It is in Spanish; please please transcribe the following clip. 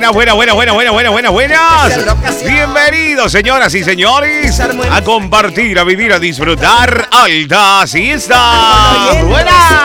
Buenas. Bienvenidos, señoras y señores, a compartir, a vivir, a disfrutar Alta Siesta. Buenas.